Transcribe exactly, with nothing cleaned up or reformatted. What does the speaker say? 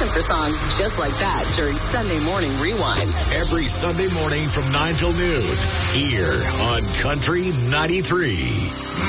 for songs just like that during Sunday Morning Rewind. Every Sunday morning from nine till noon here on Country ninety-three.